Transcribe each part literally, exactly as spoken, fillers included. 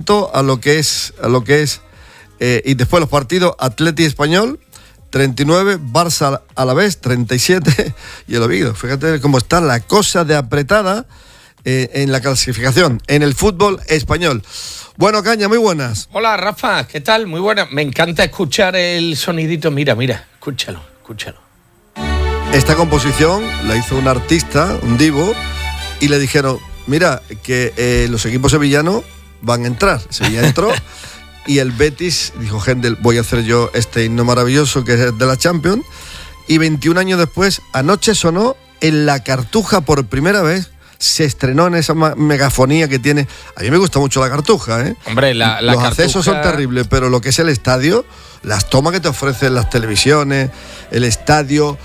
salto a lo que es, a lo que es eh, y después los partidos Atleti Español treinta y nueve, Barça Alavés treinta y siete y el Oviedo. Fíjate cómo está la cosa de apretada eh, en la clasificación, en el fútbol español. Bueno, Caña, muy buenas. Hola, Rafa, ¿qué tal? Muy buenas. Me encanta escuchar el sonidito. Mira, mira, escúchalo, escúchalo. Esta composición la hizo un artista, un divo, y le dijeron, mira, que eh, los equipos sevillanos van a entrar. Sevilla entró y el Betis dijo, Händel, voy a hacer yo este himno maravilloso que es de la Champions. Y veintiún años después, anoche sonó en la Cartuja por primera vez. Se estrenó en esa megafonía que tiene. A mí me gusta mucho la Cartuja, ¿eh? Hombre, la, la Los Cartuja... accesos son terribles, pero lo que es el estadio, las tomas que te ofrecen las televisiones, el estadio,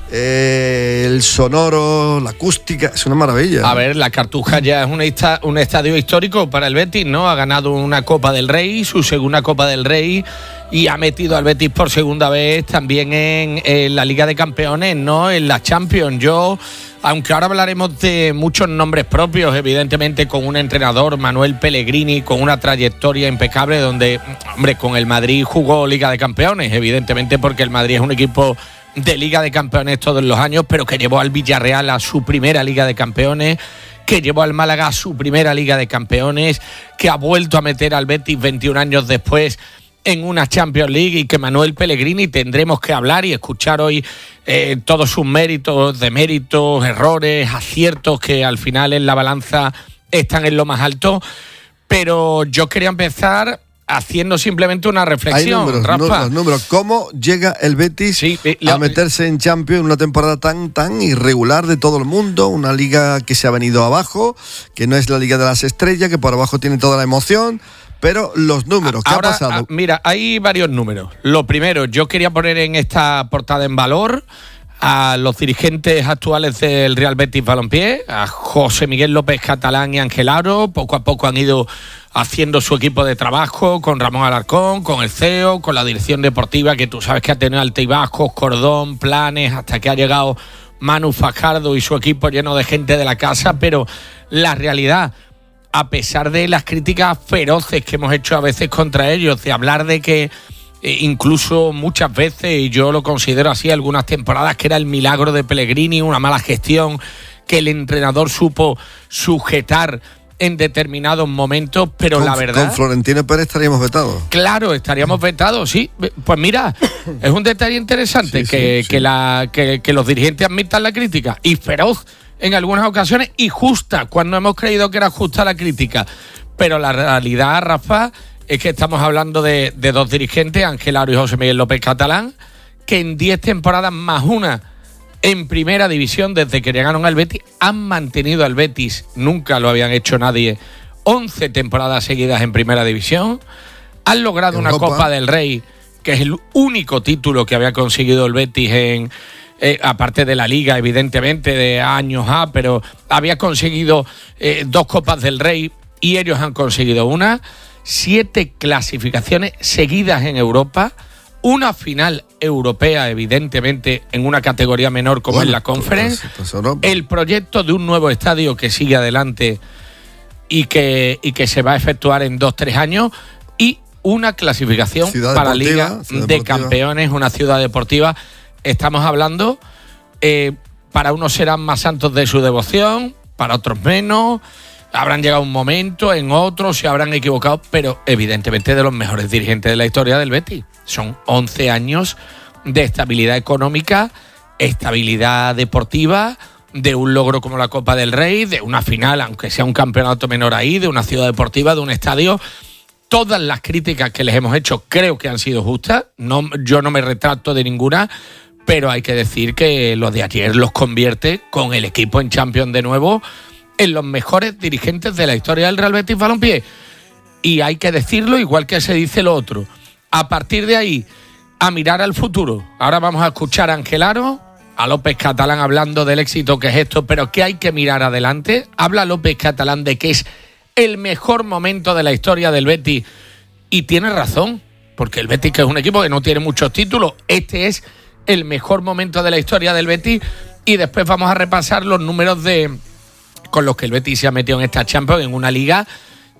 eh, el sonoro, la acústica, es una maravilla. A ver, la Cartuja ya es un, esta, un estadio histórico para el Betis, ¿no? Ha ganado una Copa del Rey, su segunda Copa del Rey, y ha metido al Betis por segunda vez también en, en la Liga de Campeones, ¿no? En la Champions. Yo... Aunque ahora hablaremos de muchos nombres propios, evidentemente con un entrenador, Manuel Pellegrini, con una trayectoria impecable donde, hombre, con el Madrid jugó Liga de Campeones, evidentemente porque el Madrid es un equipo de Liga de Campeones todos los años, pero que llevó al Villarreal a su primera Liga de Campeones, que llevó al Málaga a su primera Liga de Campeones, que ha vuelto a meter al Betis veintiún años después en una Champions League, y que Manuel Pellegrini tendremos que hablar y escuchar hoy eh, todos sus méritos, deméritos, errores, aciertos que al final en la balanza están en lo más alto. Pero yo quería empezar haciendo simplemente una reflexión. Hay números, Rafa. No, los números. ¿Cómo llega el Betis sí, la, a meterse en Champions en una temporada tan, tan irregular de todo el mundo? Una liga que se ha venido abajo, que no es la Liga de las Estrellas, que por abajo tiene toda la emoción. Pero los números, ¿qué Ahora, ha pasado? Mira, hay varios números. Lo primero, yo quería poner en esta portada en valor a los dirigentes actuales del Real Betis Balompié, a José Miguel López Catalán y Ángel Aro. Poco a poco han ido haciendo su equipo de trabajo con Ramón Alarcón, con el C E O, con la dirección deportiva, que tú sabes que ha tenido altibajos, cordón, planes, hasta que ha llegado Manu Fajardo y su equipo lleno de gente de la casa. Pero la realidad, a pesar de las críticas feroces que hemos hecho a veces contra ellos, de hablar de que eh, incluso muchas veces, y yo lo considero así, algunas temporadas, que era el milagro de Pellegrini, una mala gestión que el entrenador supo sujetar en determinados momentos, pero con, la verdad... Con Florentino Pérez estaríamos vetados. Claro, estaríamos vetados, sí. Pues mira, es un detalle interesante, sí, que, sí, sí. Que, la, que, que los dirigentes admitan la crítica, y feroz en algunas ocasiones, y justa cuando hemos creído que era justa la crítica. Pero la realidad, Rafa, es que estamos hablando de, de dos dirigentes, Ángel Aro y José Miguel López Catalán, que en diez temporadas más una en primera división, desde que llegaron al Betis, han mantenido al Betis, nunca lo habían hecho nadie, once temporadas seguidas en primera división. Han logrado una Copa. Copa del Rey, que es el único título que había conseguido el Betis en... Eh, aparte de la Liga, evidentemente, de años A, pero había conseguido eh, dos Copas del Rey y ellos han conseguido una, siete clasificaciones seguidas en Europa, una final europea, evidentemente, en una categoría menor como bueno, es la Conference, pues, pues, el proyecto de un nuevo estadio que sigue adelante y que, y que se va a efectuar en dos, tres años, y una clasificación ciudad para la Liga de Campeones, una ciudad deportiva. Estamos hablando, eh, para unos serán más santos de su devoción, para otros menos, habrán llegado un momento, en otros se habrán equivocado, pero evidentemente de los mejores dirigentes de la historia del Betis. Son once años de estabilidad económica, estabilidad deportiva, de un logro como la Copa del Rey, de una final, aunque sea un campeonato menor ahí, de una ciudad deportiva, de un estadio. Todas las críticas que les hemos hecho creo que han sido justas, no, yo no me retracto de ninguna, pero hay que decir que lo de ayer los convierte, con el equipo en Champions de nuevo, en los mejores dirigentes de la historia del Real Betis Balompié. Y hay que decirlo igual que se dice lo otro. A partir de ahí, a mirar al futuro. Ahora vamos a escuchar a Ángel Aro, a López Catalán hablando del éxito que es esto, pero que hay que mirar adelante. Habla López Catalán de que es el mejor momento de la historia del Betis, y tiene razón, porque el Betis, que es un equipo que no tiene muchos títulos, este es el mejor momento de la historia del Betis. Y después vamos a repasar los números de con los que el Betis se ha metido en esta Champions, en una liga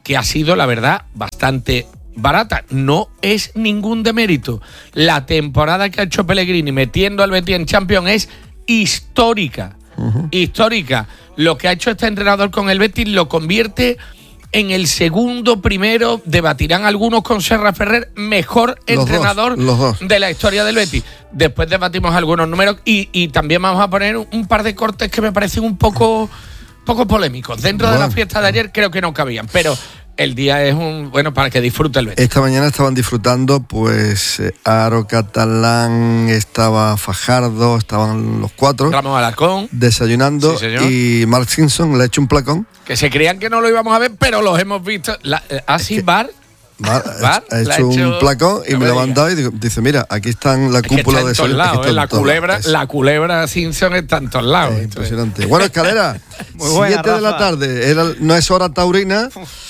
que ha sido, la verdad, bastante barata. No es ningún demérito. La temporada que ha hecho Pellegrini metiendo al Betis en Champions es histórica. Uh-huh. Histórica. Lo que ha hecho este entrenador con el Betis lo convierte en el segundo, primero, debatirán algunos con Serra Ferrer, mejor los entrenador dos, los dos. de la historia del Betis. Después debatimos algunos números y, y también vamos a poner un, un par de cortes que me parecen un poco, poco polémicos. Dentro bueno. de la fiesta de ayer creo que no cabían, pero el día es un bueno para que disfrute el Betis. Esta mañana estaban disfrutando, pues, Aro Catalán, estaba Fajardo, estaban los cuatro. Ramos Alarcón. Desayunando. Sí, y Mark Simpson le ha hecho un placón. Que se creían que no lo íbamos a ver, pero los hemos visto. La, así, es que Bar. Bar, Bar ha, hecho ha hecho un placón y no me lo ha mandado y digo, dice, mira, aquí están la es cúpula está de todos lados, eh, la culebra, lados. la culebra Simpson está en todos lados. Eh, impresionante. Bueno, Escalera, siete de la tarde, era, no es hora taurina.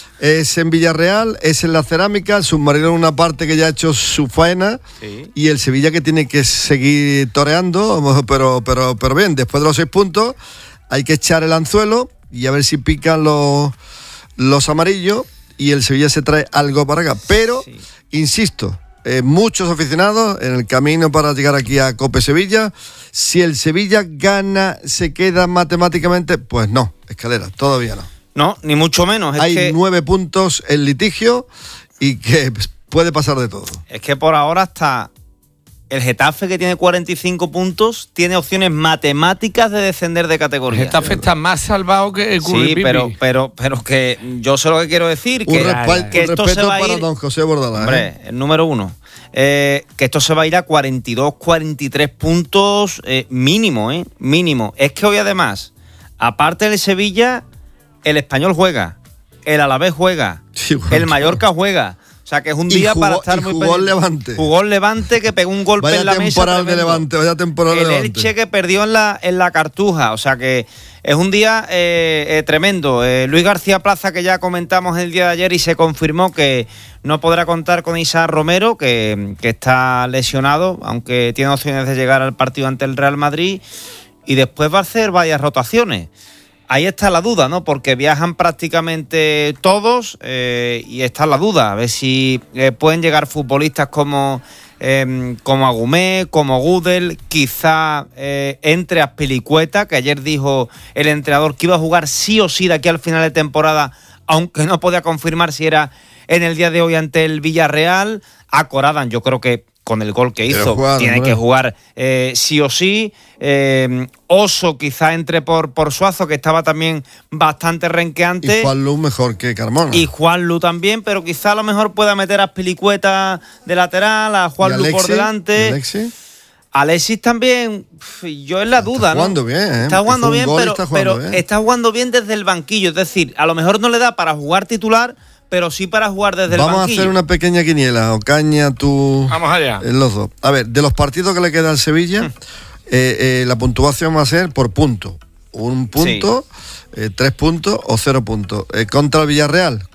Es en Villarreal, es en la Cerámica, el Submarino en una parte que ya ha hecho su faena, sí. Y el Sevilla que tiene que seguir toreando, pero, pero, pero bien, después de los seis puntos hay que echar el anzuelo y a ver si pican los, los amarillos y el Sevilla se trae algo para acá. Pero, sí. insisto, eh, muchos aficionados en el camino para llegar aquí a Cope Sevilla. Si el Sevilla gana, ¿se queda matemáticamente? Pues no, Escalera, todavía no. No, ni mucho menos. Es Hay que nueve puntos en litigio y que puede pasar de todo. Es que por ahora hasta el Getafe, que tiene cuarenta y cinco puntos, tiene opciones matemáticas de descender de categoría. El Getafe está más salvado que el Sí, pero, pero, pero que yo sé lo que quiero decir. Un, que, respa- que un esto respeto se va a para ir, don José Bordalás. Hombre, ¿eh? el número uno. Eh, que esto se va a ir a cuarenta y dos, cuarenta y tres puntos eh, mínimo, ¿eh? Mínimo. Es que hoy además, aparte del Sevilla, el Español juega, el Alavés juega, sí, bueno, el Mallorca juega. O sea que es un día jugó, para estar muy jugó el Levante. Jugó el Levante, que pegó un golpe vaya en la mesa. De Levante, vaya temporada el de Levante. Elche, que perdió en la, en la Cartuja. O sea que es un día eh, eh, tremendo. Eh, Luis García Plaza, que ya comentamos el día de ayer y se confirmó que no podrá contar con Isaac Romero, que, que está lesionado, aunque tiene opciones de llegar al partido ante el Real Madrid. Y después va a hacer varias rotaciones. Ahí está la duda, ¿no? Porque viajan prácticamente todos eh, y está la duda. A ver si eh, pueden llegar futbolistas como, eh, como Agumé, como Gudel, quizá eh, entre Azpilicueta, que ayer dijo el entrenador que iba a jugar sí o sí de aquí al final de temporada, aunque no podía confirmar si era en el día de hoy ante el Villarreal. A Coradan, yo creo que con el gol que hizo, jugar, tiene hombre. que jugar eh, sí o sí. Eh, Oso quizá entre por, por Suazo, que estaba también bastante renqueante. Y Juanlu mejor que Carmona. Y Juanlu también, pero quizá a lo mejor pueda meter a Azpilicueta de lateral, a Juanlu por delante. Alexis? Alexis también, yo en la está duda, jugando ¿no? Bien, ¿eh? Está jugando bien, pero, está jugando pero bien. está jugando bien desde el banquillo. Es decir, a lo mejor no le da para jugar titular, pero sí para jugar desde Vamos el banquillo. Vamos a hacer una pequeña quiniela. Ocaña, tú... Vamos allá. En los dos. A ver, de los partidos que le queda al Sevilla, eh, eh, la puntuación va a ser por punto. Un punto, sí. eh, tres puntos o cero puntos. Eh, contra el Villarreal.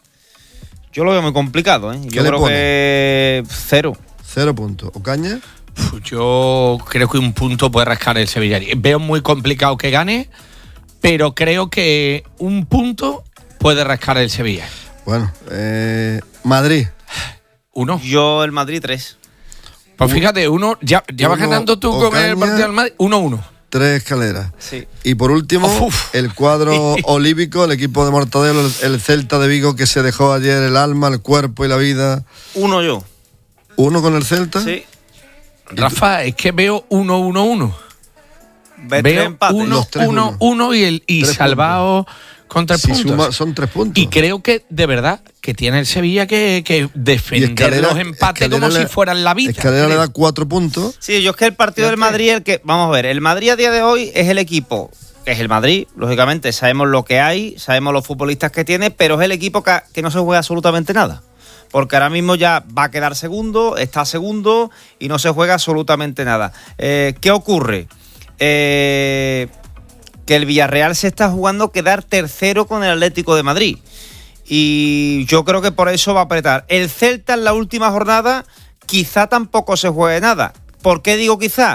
Yo lo veo muy complicado, ¿eh? Yo creo pone? que cero. Cero puntos. ¿Ocaña? Yo creo que un punto puede rascar el Sevilla. Veo muy complicado que gane, pero creo que un punto puede rascar el Sevilla. Bueno, eh, Madrid. Uno. Yo el Madrid tres. Pues fíjate, uno, ya, ya vas ganando tú Ocaña, con el partido del Madrid, uno uno. Tres Escaleras. Sí. Y por último, Uf. el cuadro olímpico, el equipo de Mortadelo, el, el Celta de Vigo, que se dejó ayer el alma, el cuerpo y la vida. Uno yo. ¿Uno con el Celta? Sí. Rafa, es que veo uno uno uno. Veo uno uno uno y el y salvado con tres si puntos. Suma, son tres puntos. Y creo que, de verdad, que tiene el Sevilla que, que defender Escalera, los empates como le, si fueran la vida. Escalera le da cuatro puntos. Sí, yo es que el partido del Madrid, el que vamos a ver, el Madrid a día de hoy es el equipo, que es el Madrid, lógicamente, sabemos lo que hay, sabemos los futbolistas que tiene, pero es el equipo que, que no se juega absolutamente nada. Porque ahora mismo ya va a quedar segundo, está segundo y no se juega absolutamente nada. Eh, ¿Qué ocurre? Eh... que el Villarreal se está jugando quedar tercero con el Atlético de Madrid. Y yo creo que por eso va a apretar. El Celta en la última jornada quizá tampoco se juegue nada. ¿Por qué digo quizá?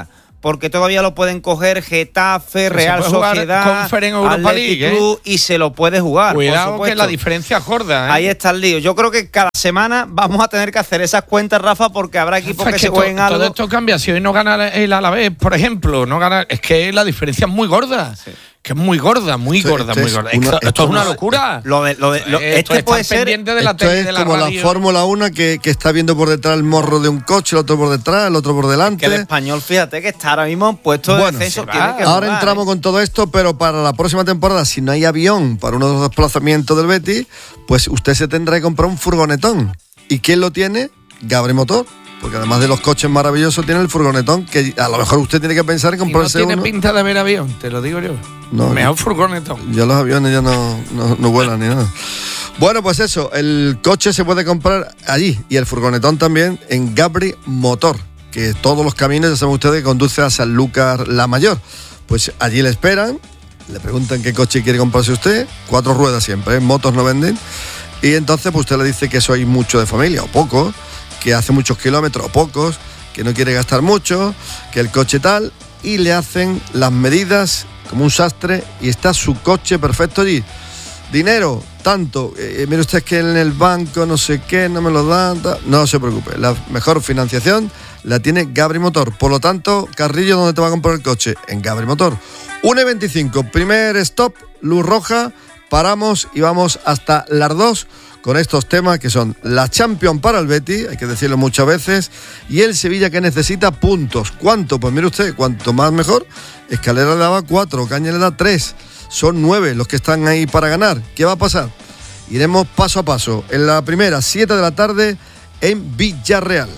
porque todavía lo pueden coger Getafe, Real Sociedad, Athletic Club, ¿eh? Y se lo puede jugar. Cuidado que la diferencia es gorda, ¿eh? Ahí está el lío. Yo creo que cada semana vamos a tener que hacer esas cuentas, Rafa, porque habrá equipos Rafa, que, es que que se jueguen to, algo. Todo esto cambia. Si hoy no gana el Alavés, por ejemplo, no gana, es que la diferencia es muy gorda. Sí. Que es muy gorda, muy esto, gorda, esto muy es gorda. Una, esto, esto esto es una locura. Lo de, lo de, lo, esto este puede ser pendiente de la esto tele, es de la como radio. La Fórmula uno que, que está viendo por detrás el morro de un coche, el otro por detrás, el otro por delante. Que el Español, fíjate que está ahora mismo puesto de bueno, descenso. Tiene que ahora jugar, entramos ¿eh? con todo esto, pero para la próxima temporada, si no hay avión para uno de los desplazamientos del Betis, pues usted se tendrá que comprar un furgonetón. ¿Y quién lo tiene? Gabri Motor. Porque además de los coches maravillosos tiene el furgonetón, que a lo mejor usted tiene que pensar en comprarse uno. No tiene uno. Pinta de ver avión, te lo digo yo. No, mejor furgonetón. Ya los aviones ya no, no, no vuelan ni nada. Bueno, pues eso, el coche se puede comprar allí y el furgonetón también en Gabri Motor, que todos los caminos, ya saben ustedes, que conduce a Sanlúcar la Mayor. Pues allí le esperan, le preguntan qué coche quiere comprarse usted, cuatro ruedas siempre, ¿eh? Motos no venden. Y entonces pues usted le dice que soy mucho de familia o poco, que hace muchos kilómetros o pocos, que no quiere gastar mucho, que el coche tal, y le hacen las medidas como un sastre y está su coche perfecto allí. Dinero, tanto, eh, mire usted que en el banco no sé qué, no me lo dan, ta, no se preocupe, la mejor financiación la tiene Gabri Motor. Por lo tanto, Carrillo, ¿dónde te va a comprar el coche? En Gabri Motor. una y veinticinco, primer stop, luz roja, paramos y vamos hasta las dos con estos temas que son la Champions para el Betis, hay que decirlo muchas veces, y el Sevilla que necesita puntos. ¿Cuánto? Pues mire usted, cuanto más mejor. Escalera le daba cuatro, Caña le da tres. Son nueve los que están ahí para ganar. ¿Qué va a pasar? Iremos paso a paso. En la primera, siete de la tarde, en Villarreal.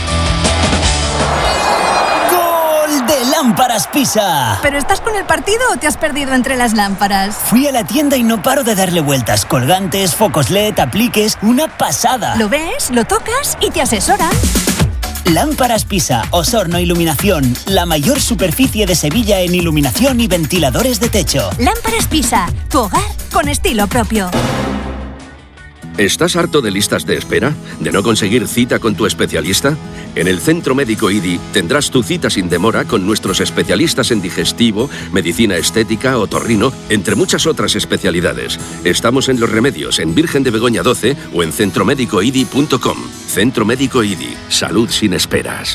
De Lámparas Pisa. ¿Pero estás con el partido o te has perdido entre las lámparas? Fui a la tienda y no paro de darle vueltas. Colgantes, focos L E D, apliques, una pasada. Lo ves, lo tocas y te asesoran. Lámparas Pisa, Osorno Iluminación, la mayor superficie de Sevilla en iluminación y ventiladores de techo. Lámparas Pisa, tu hogar con estilo propio. ¿Estás harto de listas de espera? ¿De no conseguir cita con tu especialista? En el Centro Médico I D I tendrás tu cita sin demora con nuestros especialistas en digestivo, medicina estética, otorrino, entre muchas otras especialidades. Estamos en Los Remedios, en Virgen de Begoña doce o en centro médico i d i punto com. Centro Médico I D I. Salud sin esperas.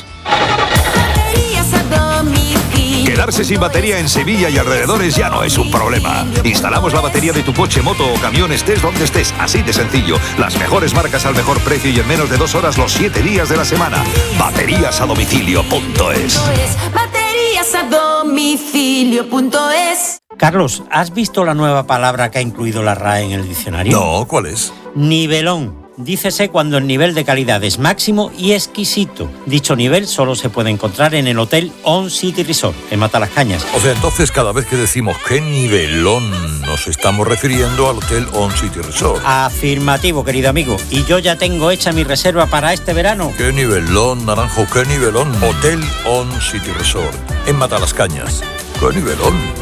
Quedarse sin batería en Sevilla y alrededores ya no es un problema. Instalamos la batería de tu coche, moto o camión, estés donde estés, así de sencillo. Las mejores marcas al mejor precio y en menos de dos horas los siete días de la semana. Baterías a domicilio punto es. Baterías a domicilio punto es. Carlos, ¿has visto la nueva palabra que ha incluido la R A E en el diccionario? No, ¿cuál es? Nivelón. Dícese cuando el nivel de calidad es máximo y exquisito. Dicho nivel solo se puede encontrar en el Hotel On City Resort, en Matalascañas. O sea, entonces cada vez que decimos qué nivelón, nos estamos refiriendo al Hotel On City Resort. Afirmativo, querido amigo. Y yo ya tengo hecha mi reserva para este verano. Qué nivelón, Naranjo, qué nivelón. Hotel On City Resort, en Matalascañas. Qué nivelón.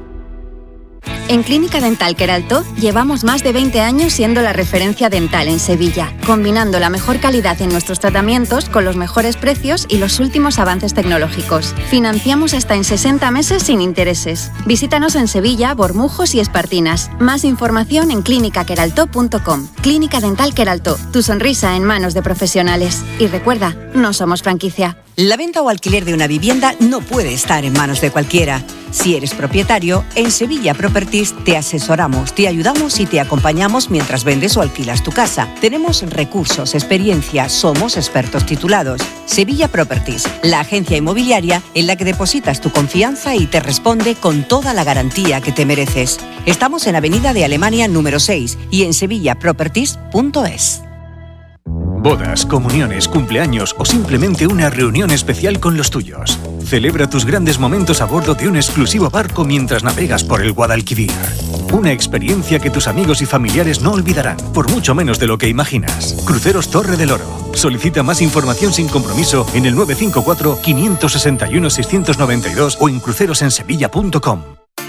En Clínica Dental Queraltó llevamos más de veinte años siendo la referencia dental en Sevilla, combinando la mejor calidad en nuestros tratamientos con los mejores precios y los últimos avances tecnológicos. Financiamos hasta en sesenta meses sin intereses. Visítanos en Sevilla, Bormujos y Espartinas. Más información en clínica queraltó punto com. Clínica Dental Queraltó, tu sonrisa en manos de profesionales. Y recuerda, no somos franquicia. La venta o alquiler de una vivienda no puede estar en manos de cualquiera. Si eres propietario, en Sevilla Properties te asesoramos, te ayudamos y te acompañamos mientras vendes o alquilas tu casa. Tenemos recursos, experiencia, somos expertos titulados. Sevilla Properties, la agencia inmobiliaria en la que depositas tu confianza y te responde con toda la garantía que te mereces. Estamos en Avenida de Alemania número seis y en sevilla properties punto es. Bodas, comuniones, cumpleaños o simplemente una reunión especial con los tuyos. Celebra tus grandes momentos a bordo de un exclusivo barco mientras navegas por el Guadalquivir. Una experiencia que tus amigos y familiares no olvidarán, por mucho menos de lo que imaginas. Cruceros Torre del Oro. Solicita más información sin compromiso en el nueve cinco cuatro, cinco seis uno, seis nueve dos o en cruceros en sevilla punto com.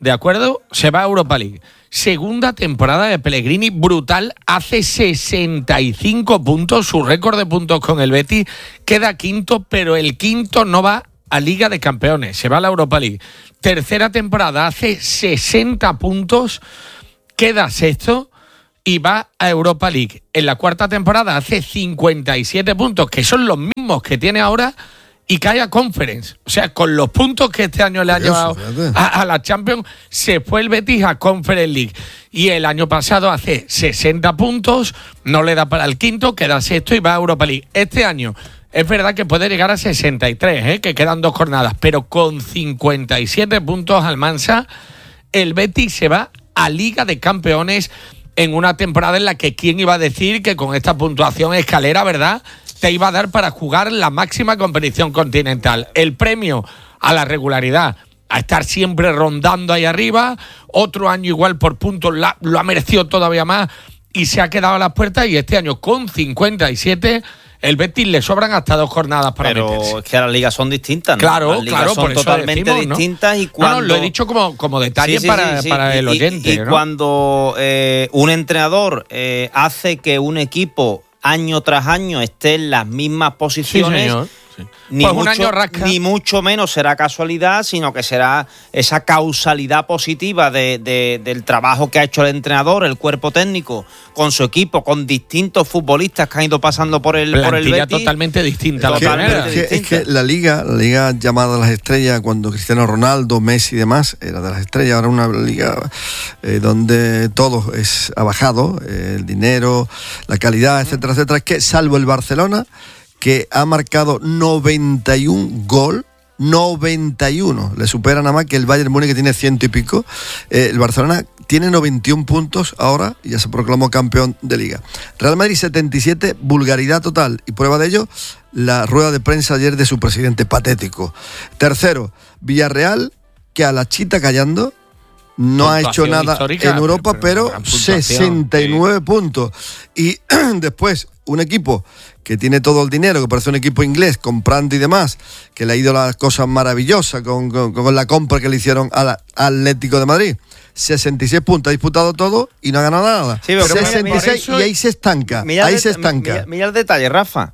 ¿de acuerdo? Se va a Europa League. Segunda temporada de Pellegrini, brutal, hace sesenta y cinco puntos, su récord de puntos con el Betis, queda quinto, pero el quinto no va a Liga de Campeones, se va a la Europa League. Tercera temporada, hace sesenta puntos, queda sexto y va a Europa League. En la cuarta temporada hace cincuenta y siete puntos, que son los mismos que tiene ahora, y cae a Conference. O sea, con los puntos que este año le ha llevado a, a la Champions, se fue el Betis a Conference League. Y el año pasado hace sesenta puntos, no le da para el quinto, queda sexto y va a Europa League. Este año es verdad que puede llegar a sesenta y tres, ¿eh? Que quedan dos jornadas, pero con cincuenta y siete puntos Almansa, el Betis se va a Liga de Campeones en una temporada en la que quién iba a decir que con esta puntuación escalera, ¿verdad?, te iba a dar para jugar la máxima competición continental. El premio a la regularidad, a estar siempre rondando ahí arriba, otro año igual por puntos la, lo ha merecido todavía más y se ha quedado a las puertas, y este año con cincuenta y siete el Betis le sobran hasta dos jornadas para Pero meterse. es que las ligas son distintas, ¿no? Claro, las ligas claro, son por eso totalmente decimos, ¿no? distintas y cuando... No, no, lo he dicho como, como detalle Sí, sí, para, sí, sí. para el Y- oyente, Y, y ¿no? cuando eh, un entrenador eh, hace que un equipo año tras año esté en las mismas posiciones, Sí, señor. Ni, Pues un mucho, año rasca. ni mucho menos será casualidad, sino que será esa causalidad positiva de, de, del trabajo que ha hecho el entrenador, el cuerpo técnico, con su equipo, con distintos futbolistas que han ido pasando por el, por el Plantilla Betis. totalmente distinta a la Que- primera. es, que, es que la liga, la liga llamada las estrellas, cuando Cristiano Ronaldo, Messi y demás, era de las estrellas, ahora una liga eh, donde todo es ha bajado, eh, el dinero, la calidad, etcétera, etcétera. Es que salvo el Barcelona, que ha marcado noventa y un gol, noventa y uno, le supera nada más que el Bayern Múnich, que tiene ciento y pico. Eh, el Barcelona tiene noventa y un puntos ahora y ya se proclamó campeón de liga. Real Madrid setenta y siete, vulgaridad total, y prueba de ello la rueda de prensa ayer de su presidente, patético. Tercero, Villarreal, que a la chita callando no ha hecho Puntuación nada histórica, en Europa, pero pero, gran puntuación, sesenta y nueve puntos. Y después, un equipo que tiene todo el dinero, que parece un equipo inglés, comprando y demás, que le ha ido las cosas maravillosas con, con, con la compra que le hicieron al Atlético de Madrid. sesenta y seis puntos, ha disputado todo y no ha ganado nada. Sí, pero sesenta y seis, mira, mira, y ahí se estanca. Mira ahí el se det- estanca. Mira, mira el detalle, Rafa.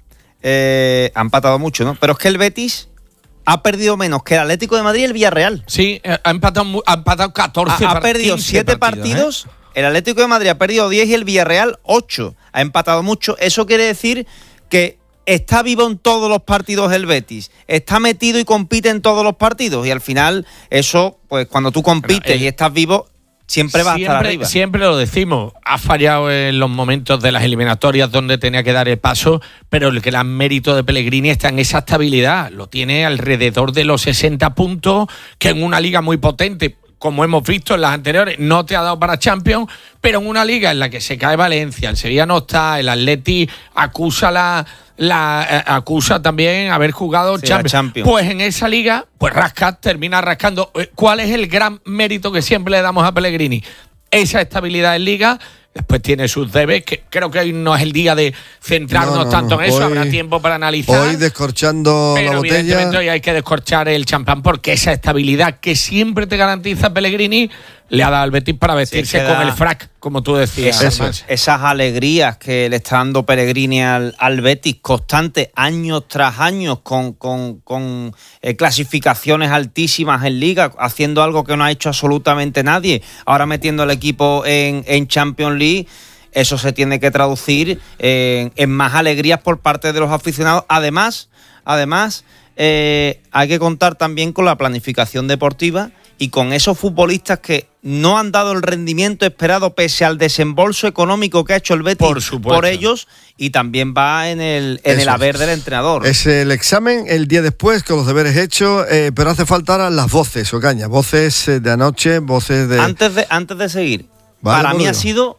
Eh, ha empatado mucho, ¿no? Pero es que el Betis ha perdido menos que el Atlético de Madrid y el Villarreal. Sí, eh, ha empatado, mu- ha empatado catorce Ha, ha par- perdido quince siete partidos, partidos. ¿eh? El Atlético de Madrid ha perdido diez y el Villarreal ocho. Ha empatado mucho. Eso quiere decir que está vivo en todos los partidos el Betis. Está metido y compite en todos los partidos. Y al final, eso, pues cuando tú compites Pero el- y estás vivo, siempre vas a estar Siempre, arriba. siempre lo decimos, ha fallado en los momentos de las eliminatorias donde tenía que dar el paso, pero el gran mérito de Pellegrini está en esa estabilidad, lo tiene alrededor de los sesenta puntos, que en una liga muy potente, como hemos visto en las anteriores, no te ha dado para Champions, pero en una liga en la que se cae Valencia, el Sevilla no está, el Atleti acusa la... La eh, acusa también haber jugado Sí, la Champions. Champions. Pues en esa liga, pues rasca, termina rascando. Eh, ¿Cuál es el gran mérito que siempre le damos a Pellegrini? Esa estabilidad en liga. Después tiene sus debes, que creo que hoy no es el día de centrarnos No, no, tanto no. en eso, Hoy- habrá tiempo para analizar. Hoy descorchando la Pero evidentemente botella. hoy hay que descorchar el champán, porque esa estabilidad que siempre te garantiza Pellegrini le ha dado al Betis para vestirse que con da- el frac, como tú decías. Esas, Armando. esas alegrías que le está dando Pellegrini al, al Betis, constantes, años tras años, con, con, con eh, clasificaciones altísimas en Liga, haciendo algo que no ha hecho absolutamente nadie, ahora metiendo al equipo en, en Champions League. Eso se tiene que traducir en, en más alegrías por parte de los aficionados. Además, además eh, hay que contar también con la planificación deportiva y con esos futbolistas que no han dado el rendimiento esperado pese al desembolso económico que ha hecho el Betis Por supuesto. por ellos, y también va en el, en el Eso haber es. del entrenador. Es el examen el día después, con los deberes hechos, eh, pero hace falta ahora las voces, Ocaña. Voces eh, de anoche, voces de... Antes de, antes de seguir, Vale, para mí Pablo. ha sido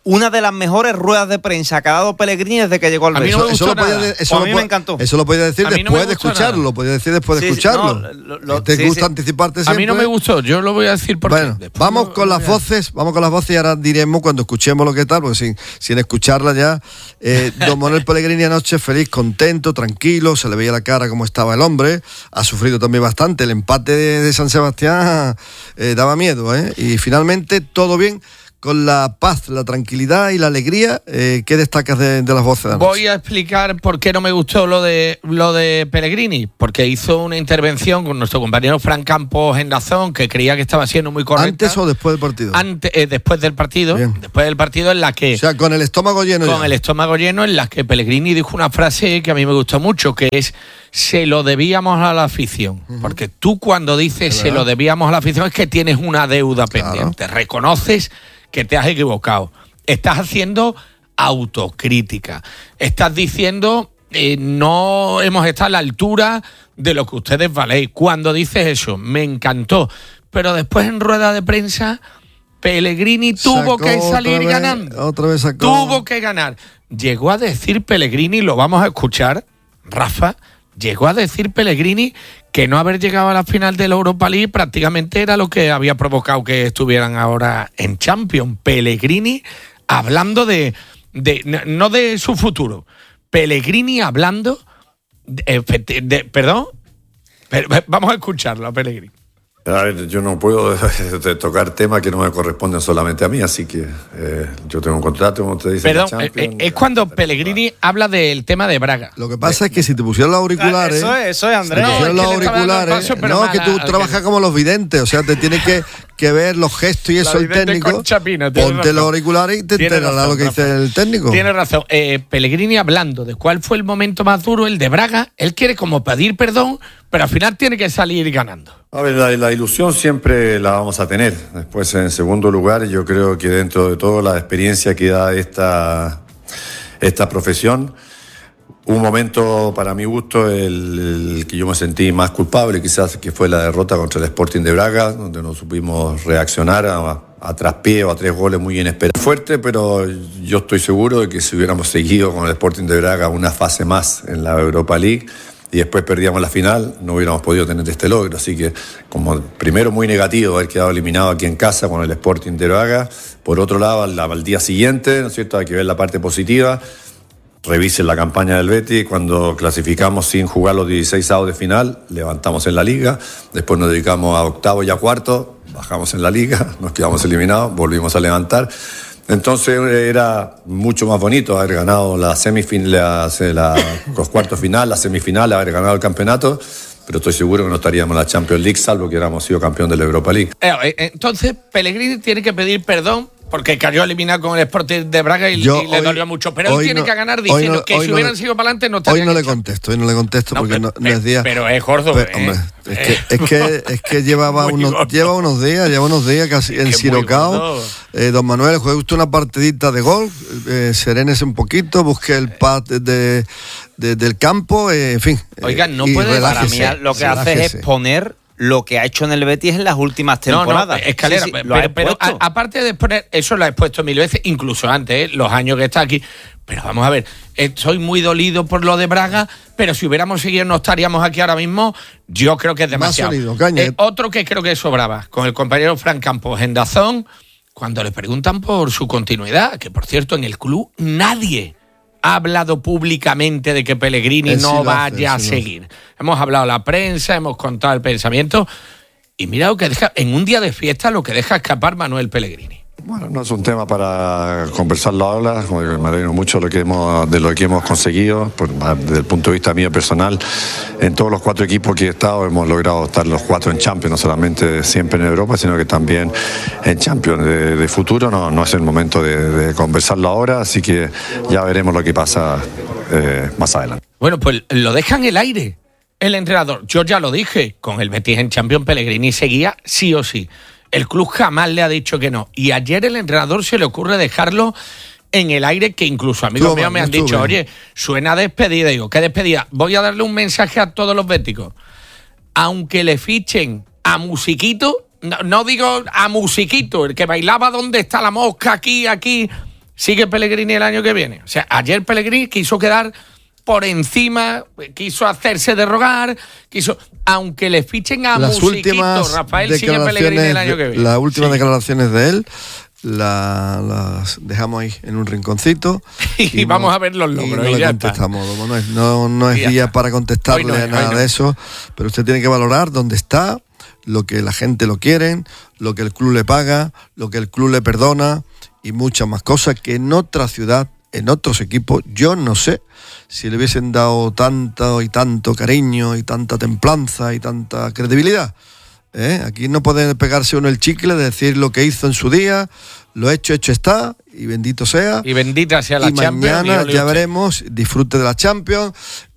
una de las mejores ruedas de prensa que ha dado Pellegrini desde que llegó al Betis. A mí no me gustó nada. De, eso a mí lo, me encantó. Eso lo podía decir después no de escucharlo. Nada. Lo podía decir después de sí, escucharlo. No, lo, lo, ¿Te sí, gusta sí. anticiparte siempre? A mí no me gustó. Yo lo voy a decir porque bueno, vamos con las voces. Vamos con las voces y ahora diremos cuando escuchemos lo que tal, porque sin, sin escucharla ya. Eh, don Manuel Pellegrini anoche feliz, contento, tranquilo. Se le veía la cara como estaba el hombre. Ha sufrido también bastante. El empate de, de San Sebastián eh, daba miedo, ¿eh? Y finalmente todo bien. Con la paz, la tranquilidad y la alegría, eh, ¿qué destacas de, de las voces de anoche? Voy a explicar por qué no me gustó lo de lo de Pellegrini, porque hizo una intervención con nuestro compañero Fran Campos en Dazón, que creía que estaba siendo muy correcta. ¿Antes o después del partido? Antes, eh, después del partido, Bien. después del partido en la que... O sea, con el estómago lleno Con ya. el estómago lleno, en la que Pellegrini dijo una frase que a mí me gustó mucho, que es, se lo debíamos a la afición. Uh-huh. Porque tú cuando dices se lo debíamos a la afición es que tienes una deuda claro. pendiente, reconoces que te has equivocado. Estás haciendo autocrítica. Estás diciendo eh, no hemos estado a la altura de lo que ustedes valéis. Cuando dices eso, me encantó. Pero después en rueda de prensa, Pellegrini tuvo sacó que salir otra ganando. Vez, otra vez sacó. Tuvo que ganar. Llegó a decir Pellegrini, lo vamos a escuchar, Rafa, llegó a decir Pellegrini que no haber llegado a la final de la Europa League prácticamente era lo que había provocado que estuvieran ahora en Champions. Pellegrini hablando de, de no de su futuro, Pellegrini hablando de, de, de, perdón, vamos a escucharlo a Pellegrini. A ver, yo no puedo tocar temas que no me corresponden solamente a mí, así que eh, yo tengo un contrato, como usted dice. Perdón, Champions, es cuando Pellegrini claro. habla del tema de Braga. Lo que pasa es que si te pusieron los auriculares... Eso es, eso es Andrés. Si te pusieron no, los es que auriculares... Paso, no, mala, que tú okay. trabajas como los videntes, o sea, te tienes que, que ver los gestos y eso el técnico. Chapina, ponte razón. los auriculares y te enterarás lo que dice el técnico. Tienes razón. Eh, Pellegrini hablando de cuál fue el momento más duro, el de Braga, él quiere como pedir perdón, pero al final tiene que salir ganando. A ver, la, la ilusión siempre la vamos a tener. Después, en segundo lugar, yo creo que dentro de todo la experiencia que da esta, esta profesión, un momento para mi gusto, el, el que yo me sentí más culpable quizás, que fue la derrota contra el Sporting de Braga, donde no supimos reaccionar a, a traspié o a tres goles muy inesperados. Fuerte, pero yo estoy seguro de que si hubiéramos seguido con el Sporting de Braga una fase más en la Europa League, y después perdíamos la final, no hubiéramos podido tener este logro. Así que, como primero, muy negativo haber quedado eliminado aquí en casa con el Sporting de Braga. Por otro lado, al, al día siguiente, ¿no es cierto?, hay que ver la parte positiva. Revisen la campaña del Betis. Cuando clasificamos sin jugar los dieciséis avos de final, levantamos en la Liga. Después nos dedicamos a octavo y a cuarto, bajamos en la Liga, nos quedamos eliminados, volvimos a levantar. Entonces era mucho más bonito haber ganado la semifinal, la, la, los cuartos final, la semifinal, haber ganado el campeonato, pero estoy seguro que no estaríamos en la Champions League, salvo que hubiéramos sido campeón de la Europa League. Entonces Pellegrini tiene que pedir perdón porque cayó eliminado con el Sporting de Braga y, Yo y le hoy, dolió mucho. Pero él tiene no, que ganar diciendo no, que si no hubieran le, sido para adelante no estaría. Hoy no le contesto, hoy no le contesto no, porque pero, no, no es día. Pero es gordo. Pero, hombre, es, que, es, que, es que llevaba unos, lleva unos días, lleva unos días casi encirocado. Eh, don Manuel, juegue usted una partidita de golf, eh, serénese un poquito, busque el pad de, de, del campo, eh, en fin. Oigan, no eh, puede, para mí lo que hace es relájese. poner lo que ha hecho en el Betis en las últimas temporadas. No, no, Escalera, sí, sí, pero, pero a, aparte de poner, eso lo he expuesto mil veces, incluso antes, ¿eh? Los años que está aquí. Pero vamos a ver, estoy muy dolido por lo de Braga, pero si hubiéramos seguido no estaríamos aquí ahora mismo. Yo creo que es demasiado. Sonido, caña. Eh, otro que creo que sobraba, con el compañero Fran Campos en Dazón, cuando le preguntan por su continuidad, que por cierto en el club nadie ha hablado públicamente de que Pellegrini Él no sí lo vaya hace, a sí seguir. Hemos hablado a la prensa, hemos contado el pensamiento y mira lo que deja, en un día de fiesta lo que deja escapar Manuel Pellegrini. Bueno, no es un tema para conversarlo ahora, me alegro mucho de lo que hemos, de lo que hemos conseguido, por, desde el punto de vista mío personal. En todos los cuatro equipos que he estado hemos logrado estar los cuatro en Champions, no solamente siempre en Europa, sino que también en Champions. De, de futuro no, no es el momento de, de conversarlo ahora, así que ya veremos lo que pasa eh, más adelante. Bueno, pues lo deja en el aire el entrenador. Yo ya lo dije, con el Betis en Champions Pellegrini seguía sí o sí. El club jamás le ha dicho que no. Y ayer el entrenador se le ocurre dejarlo en el aire, que incluso amigos míos me han dicho, oye, suena despedida. Digo, ¿qué despedida? Voy a darle un mensaje a todos los béticos. Aunque le fichen a Musiquito, no, no digo a Musiquito, el que bailaba donde está la mosca, aquí, aquí, sigue Pellegrini el año que viene. O sea, ayer Pellegrini quiso quedar por encima, quiso hacerse de rogar, quiso, aunque le fichen a las Musiquito, Rafael sigue Pellegrini el año que viene. Las últimas sí. declaraciones de él la, las dejamos ahí en un rinconcito y, y vamos no, a ver los logros. Y no y le ya contestamos. Está. No es, no, no es día está. para contestarle no es, nada no. de eso, pero usted tiene que valorar dónde está, lo que la gente lo quiere, lo que el club le paga, lo que el club le perdona y muchas más cosas que en otra ciudad, en otros equipos, yo no sé si le hubiesen dado tanto y tanto cariño y tanta templanza y tanta credibilidad. ¿Eh? Aquí no puede pegarse uno el chicle de decir lo que hizo en su día, lo hecho, hecho está, y bendito sea. Y bendita sea la y Champions. Mañana ya veremos, disfrute de la Champions,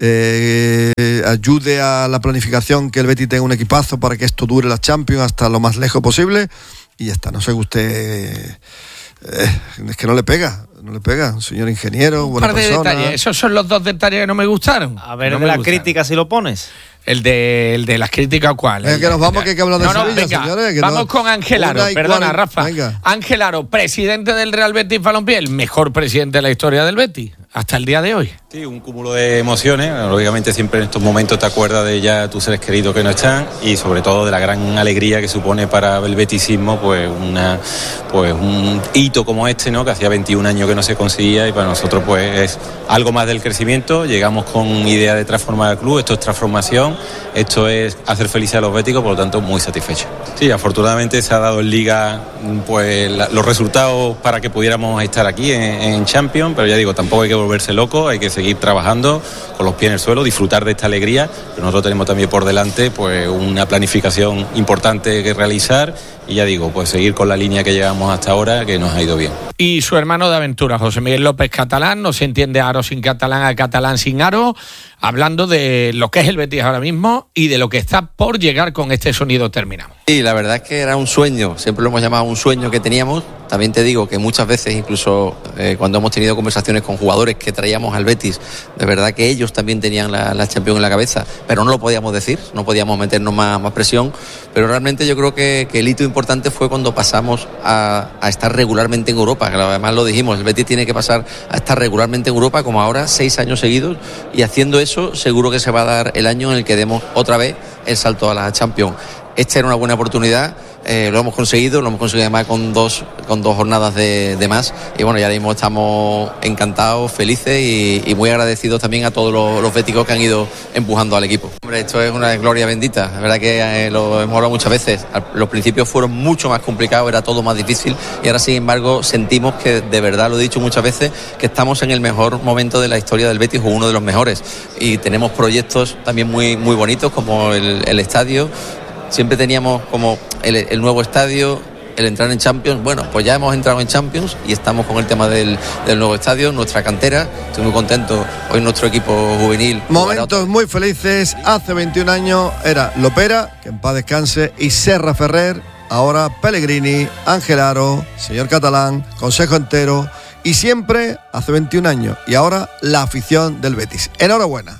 eh, ayude a la planificación, que el Betis tenga un equipazo para que esto dure la Champions hasta lo más lejos posible, y ya está. No sé usted... Eh, es que no le pega, no le pega, señor ingeniero, buena Un par de persona. detalles, esos son los dos detalles que no me gustaron. A ver, no de la crítica si lo pones. El de, el de las críticas, ¿cuál? Es que nos vamos, que hay que hablar de no, no, Sevilla, venga, señores. Que vamos no, con Ángel Aro, perdona, cual, Rafa. Venga. Ángel Aro, presidente del Real Betis Balompié, el mejor presidente de la historia del Betis, hasta el día de hoy. Sí, un cúmulo de emociones. Lógicamente siempre en estos momentos te acuerdas de ya tus seres queridos que no están y sobre todo de la gran alegría que supone para el betisismo pues una pues un hito como este, ¿no? Que hacía veintiún años que no se conseguía y para nosotros pues es algo más del crecimiento. Llegamos con idea de transformar el club, esto es transformación, esto es hacer felices a los béticos, por lo tanto muy satisfecho. Sí, afortunadamente se ha dado en Liga pues la, los resultados para que pudiéramos estar aquí en, en Champions, pero ya digo, tampoco hay que volverse loco, hay que seguir trabajando con los pies en el suelo, disfrutar de esta alegría, pero nosotros tenemos también por delante pues una planificación importante que realizar y ya digo, pues seguir con la línea que llevamos hasta ahora, que nos ha ido bien. Y su hermano de aventura, José Miguel López Catalán, no se entiende Aro sin Catalán, a Catalán sin Aro, hablando de lo que es el Betis ahora mismo y de lo que está por llegar con este sonido terminado. Sí, la verdad es que era un sueño, siempre lo hemos llamado un sueño que teníamos. También te digo que muchas veces, incluso eh, cuando hemos tenido conversaciones con jugadores que traíamos al Betis, de verdad que ellos también tenían la, la Champions en la cabeza, pero no lo podíamos decir, no podíamos meternos más, más presión, pero realmente yo creo que, que el hito importante fue cuando pasamos a, a estar regularmente en Europa, que además lo dijimos, el Betis tiene que pasar a estar regularmente en Europa, como ahora, seis años seguidos, y haciendo eso seguro que se va a dar el año en el que demos otra vez el salto a la Champions. Esta era una buena oportunidad, eh, lo hemos conseguido, lo hemos conseguido además con dos, con dos jornadas de, de más y bueno, ya mismo estamos encantados, felices y, y muy agradecidos también a todos los, los béticos que han ido empujando al equipo. Hombre, esto es una gloria bendita, la verdad que eh, lo hemos hablado muchas veces, los principios fueron mucho más complicados, era todo más difícil y ahora sin embargo sentimos que de verdad, lo he dicho muchas veces, que estamos en el mejor momento de la historia del Betis o uno de los mejores y tenemos proyectos también muy, muy bonitos como el, el estadio. Siempre teníamos como el, el nuevo estadio, el entrar en Champions. Bueno, pues ya hemos entrado en Champions y estamos con el tema del, del nuevo estadio, nuestra cantera. Estoy muy contento. Hoy nuestro equipo juvenil. Momentos muy felices. Hace veintiún años era Lopera, que en paz descanse, y Serra Ferrer. Ahora Pellegrini, Ángel Aro, señor Catalán, consejo entero. Y siempre hace veintiún años. Y ahora la afición del Betis. Enhorabuena.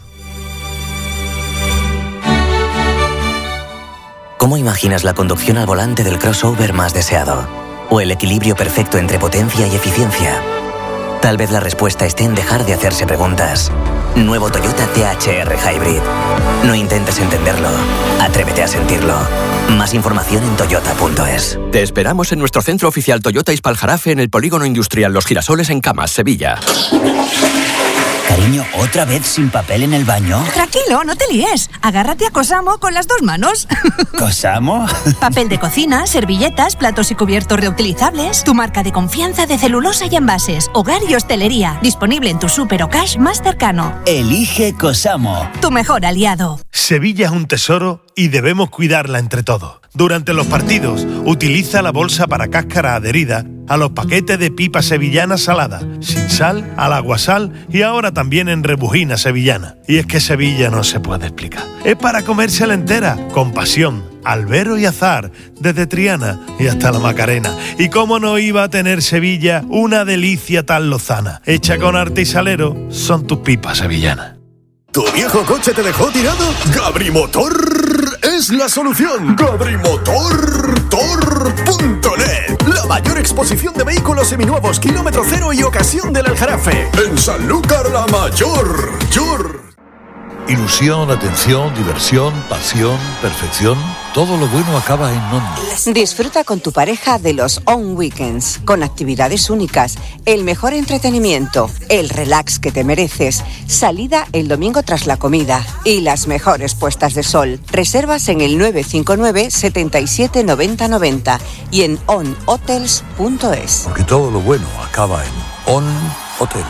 ¿Cómo imaginas la conducción al volante del crossover más deseado? ¿O el equilibrio perfecto entre potencia y eficiencia? Tal vez la respuesta esté en dejar de hacerse preguntas. Nuevo Toyota T H R Hybrid. No intentes entenderlo, atrévete a sentirlo. Más información en toyota punto es. Te esperamos en nuestro centro oficial Toyota Ispaljarafe en el Polígono Industrial Los Girasoles en Camas, Sevilla. Cariño, ¿otra vez sin papel en el baño? Tranquilo, no te líes. Agárrate a Cosamo con las dos manos. ¿Cosamo? Papel de cocina, servilletas, platos y cubiertos reutilizables. Tu marca de confianza de celulosa y envases. Hogar y hostelería. Disponible en tu súper o cash más cercano. Elige Cosamo. Tu mejor aliado. Sevilla es un tesoro y debemos cuidarla entre todos. Durante los partidos, utiliza la bolsa para cáscara adherida a los paquetes de pipa sevillana salada, sin sal, al aguasal y ahora también en rebujina sevillana. Y es que Sevilla no se puede explicar. Es para comérsela entera, con pasión, albero y azar, desde Triana y hasta la Macarena. Y cómo no iba a tener Sevilla una delicia tan lozana. Hecha con arte y salero, son tus pipas sevillanas. ¿Tu viejo coche te dejó tirado? Gabrimotor es la solución. Cuadrimotor Tor punto net. La mayor exposición de vehículos seminuevos, kilómetro cero y ocasión del Aljarafe. En Sanlúcar la Mayor. Yor. Ilusión, atención, diversión, pasión, perfección. Todo lo bueno acaba en ON. Disfruta con tu pareja de los ON Weekends, con actividades únicas, el mejor entretenimiento, el relax que te mereces, salida el domingo tras la comida y las mejores puestas de sol. Reservas en el nueve cinco nueve, setenta y siete, noventa noventa y en on hotels punto es. Porque todo lo bueno acaba en ON Hotels.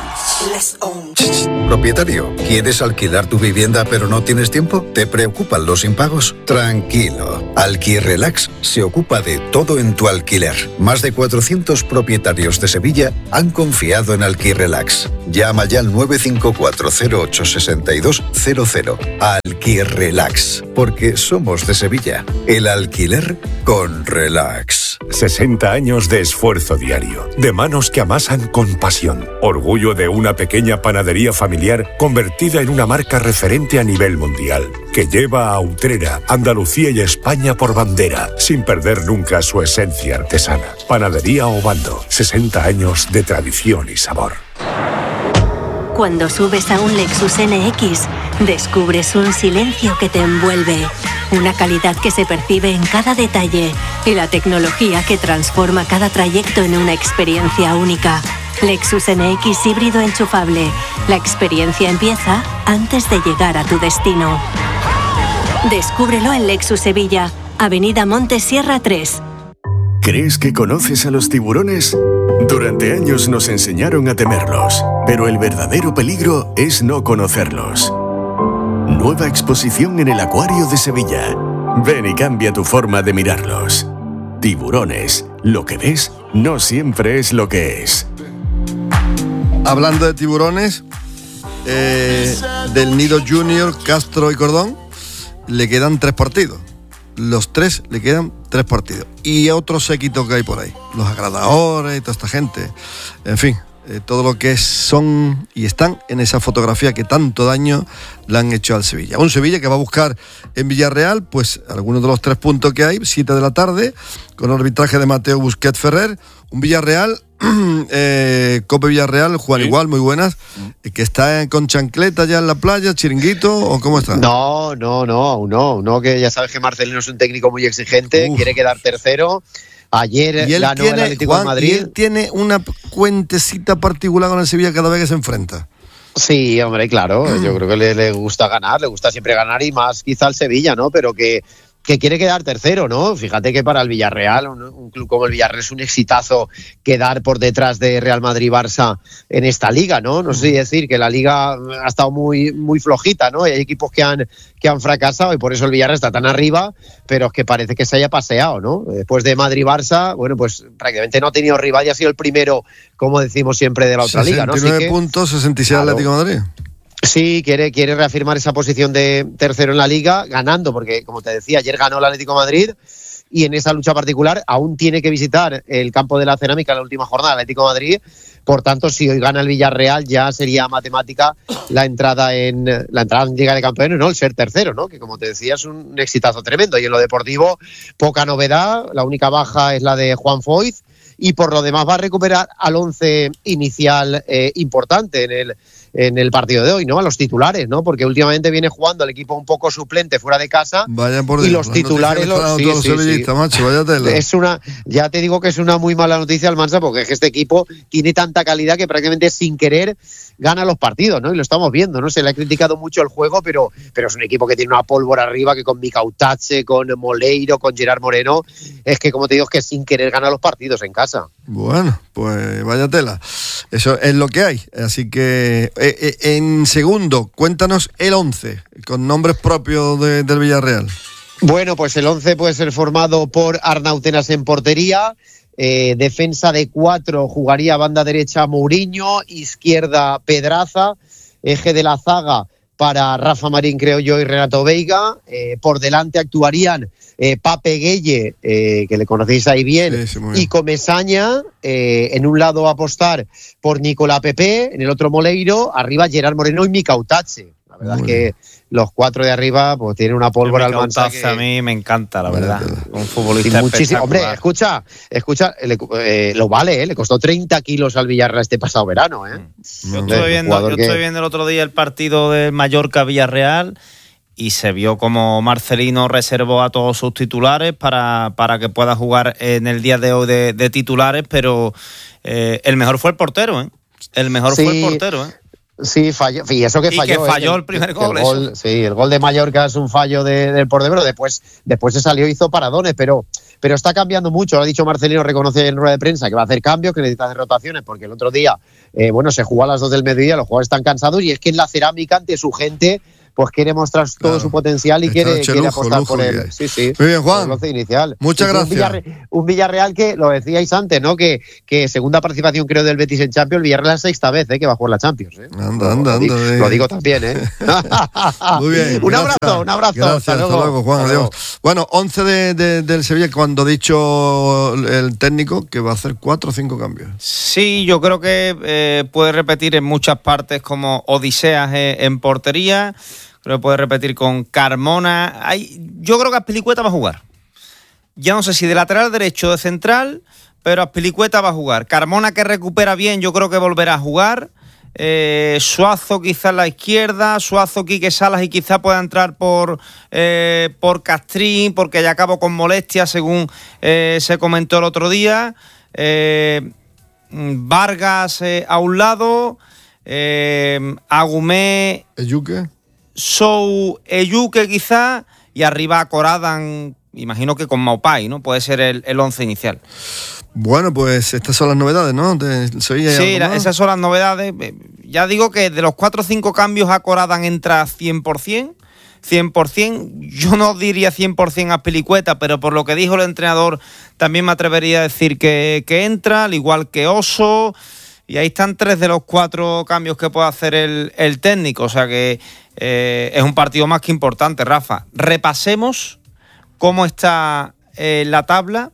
Propietario, ¿quieres alquilar tu vivienda pero no tienes tiempo? ¿Te preocupan los impagos? Tranquilo. Alquirelax se ocupa de todo en tu alquiler. Más de cuatrocientos propietarios de Sevilla han confiado en Alquirelax. Llama ya al nueve cinco cuatro, cero ocho, seis dos cero cero. Alquirelax, porque somos de Sevilla. El alquiler con relax. sesenta años de esfuerzo diario, de manos que amasan con pasión. Orgullo de una pequeña panadería familiar convertida en una marca referente a nivel mundial, que lleva a Utrera, Andalucía y España por bandera, sin perder nunca su esencia artesana. Panadería Obando, sesenta años de tradición y sabor. Cuando subes a un Lexus N X, descubres un silencio que te envuelve, una calidad que se percibe en cada detalle y la tecnología que transforma cada trayecto en una experiencia única. Lexus N X híbrido enchufable. La experiencia empieza antes de llegar a tu destino. Descúbrelo en Lexus Sevilla, Avenida Montes Sierra tres. ¿Crees que conoces a los tiburones? Durante años nos enseñaron a temerlos, pero el verdadero peligro es no conocerlos. Nueva exposición en el Acuario de Sevilla. Ven y cambia tu forma de mirarlos. Tiburones. Lo que ves no siempre es lo que es. Hablando de tiburones, eh, del Nido Junior, Castro y Cordón, le quedan tres partidos. Los tres le quedan tres partidos. Y otro séquito que hay por ahí. Los agradadores y toda esta gente. En fin, eh, todo lo que son y están en esa fotografía que tanto daño le han hecho al Sevilla. Un Sevilla que va a buscar en Villarreal, pues algunos de los tres puntos que hay, siete de la tarde, con el arbitraje de Mateo Busquets Ferrer. Un Villarreal, eh, Cope Villarreal, Juan, sí. Igual, muy buenas, que está con chancleta ya en la playa, chiringuito, ¿o cómo está? No, no, no, no, no, que ya sabes que Marcelino es un técnico muy exigente, Uf. quiere quedar tercero. Ayer y él ganó tiene, el Atlético Juan, de Madrid. Y él tiene una cuentecita particular con el Sevilla cada vez que se enfrenta. Sí, hombre, claro, yo creo que le, le gusta ganar, le gusta siempre ganar y más quizá al Sevilla, ¿no? Pero que... que quiere quedar tercero, ¿no? Fíjate que para el Villarreal, un, un club como el Villarreal es un exitazo quedar por detrás de Real Madrid-Barça en esta liga, ¿no? No sé si decir que la liga ha estado muy, muy flojita, ¿no? Y hay equipos que han, que han fracasado y por eso el Villarreal está tan arriba, pero es que parece que se haya paseado, ¿no? Después de Madrid-Barça, bueno, pues prácticamente no ha tenido rival y ha sido el primero, como decimos siempre, de la otra liga, ¿no? sesenta y nueve puntos, sesenta y seis claro. Atlético de Madrid. Sí, quiere, quiere reafirmar esa posición de tercero en la Liga, ganando, porque, como te decía, ayer ganó el Atlético de Madrid y en esa lucha particular aún tiene que visitar el campo de la Cerámica en la última jornada, el Atlético de Madrid. Por tanto, si hoy gana el Villarreal, ya sería matemática la entrada en la entrada en Liga de Campeones, ¿no? El ser tercero, ¿no? Que, como te decía, es un exitazo tremendo. Y en lo deportivo, poca novedad. La única baja es la de Juan Foyth. Y por lo demás va a recuperar al once inicial eh, importante en el, en el partido de hoy, ¿no? A los titulares, ¿no? Porque últimamente viene jugando el equipo un poco suplente fuera de casa. Vaya por Dios, y los titulares los, sí, sí, sí. Macho, vaya tela. Es una, ya te digo que es una muy mala noticia al Mansa, porque es que este equipo tiene tanta calidad que prácticamente sin querer gana los partidos, ¿no? Y lo estamos viendo, ¿no? Se le ha criticado mucho el juego, pero, pero es un equipo que tiene una pólvora arriba, que con Micautache, con Moleiro, con Gerard Moreno, es que, como te digo, es que sin querer gana los partidos en casa. Bueno, pues vaya tela. Eso es lo que hay. Así que, eh, eh, en segundo, cuéntanos el once, con nombres propios de, del Villarreal. Bueno, pues el once puede ser formado por Arnautenas en portería. Eh, defensa de cuatro, jugaría banda derecha Mourinho, izquierda Pedraza, eje de la zaga para Rafa Marín, creo yo, y Renato Veiga. Eh, por delante actuarían eh, Pape Gueye, eh, que le conocéis ahí bien, sí, sí, y Comesaña. Eh, en un lado apostar por Nicolás Pepe, en el otro Moleiro, arriba Gerard Moreno y Micautache. La verdad muy es que bien. los cuatro de arriba pues tienen una pólvora al Mansa que... A mí me encanta, la verdad. Un futbolista muchísimo. Hombre, escucha, escucha, le, eh, lo vale, ¿eh? Le costó treinta kilos al Villarreal este pasado verano, ¿eh? Yo, estuve viendo, yo que... estuve viendo el otro día el partido del Mallorca-Villarreal y se vio como Marcelino reservó a todos sus titulares para, para que pueda jugar en el día de hoy de, de titulares, pero eh, el mejor fue el portero, ¿eh? El mejor sí, fue el portero, ¿eh? Sí, falló, y eso que y falló. que falló ¿eh? el, el primer el, gol. El gol sí, el gol de Mallorca es un fallo de, del portero, después, después se salió y hizo paradones, pero, pero está cambiando mucho. Lo ha dicho Marcelino, reconoce en rueda de prensa que va a hacer cambios, que necesita hacer rotaciones, porque el otro día, eh, bueno, se jugó a las dos del mediodía, los jugadores están cansados y es que en la Cerámica, ante su gente, pues quiere mostrar todo claro. su potencial y quiere, quiere lujo, apostar lujo, por él. Sí, sí. Muy bien, Juan. El inicial. Muchas sí, gracias. Un Villarreal, un Villarreal que, lo decíais antes, ¿no? Que, que segunda participación creo del Betis en Champions, el Villarreal la sexta vez, ¿eh? Que va a jugar la Champions. ¿eh? Anda, anda, lo, anda. Lo, lo digo también, ¿eh? Muy bien. Un gracias. abrazo, un abrazo. Gracias, hasta luego, hasta luego Juan. hasta Adiós. luego. Bueno, once de, de, del Sevilla, cuando ha dicho el técnico que va a hacer cuatro o cinco cambios. Sí, yo creo que eh, puede repetir en muchas partes como Odiseas eh, en portería. Creo que puede repetir con Carmona. Hay, yo creo que Azpilicueta va a jugar. Ya no sé si de lateral derecho o de central, pero Azpilicueta va a jugar. Carmona, que recupera bien, yo creo que volverá a jugar. Eh, Suazo quizás en la izquierda, Suazo, Quique Salas y quizás pueda entrar por, eh, por Castrín, porque ya acabó con molestias, según eh, se comentó el otro día. Eh, Vargas eh, a un lado, eh, Agumé... Eyuque. Sou Eyuque quizá, y arriba Coradan, imagino que con Maupay, ¿no? Puede ser el, el once inicial. Bueno, pues estas son las novedades, ¿no? De Sevilla. Sí, la, esas son las novedades. Ya digo que de los cuatro o cinco cambios a Coradan entra cien por ciento. cien por ciento. Yo no diría cien por ciento a Azpilicueta, pero por lo que dijo el entrenador también me atrevería a decir que, que entra, al igual que Oso. Y ahí están tres de los cuatro cambios que puede hacer el, el técnico. O sea que eh, es un partido más que importante, Rafa. Repasemos cómo está eh, la tabla,